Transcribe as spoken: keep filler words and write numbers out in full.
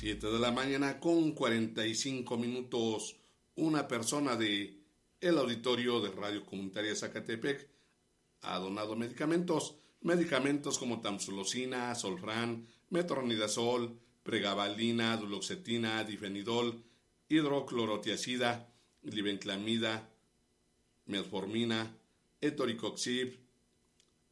siete de la mañana con cuarenta y cinco minutos. Una persona de el auditorio de Radio Comunitaria Zacatepec ha donado medicamentos. Medicamentos como tamsulosina, Solran, metronidazol, pregabalina, duloxetina, difenidol, hidroclorotiazida, libenclamida, metformina, etoricoxib,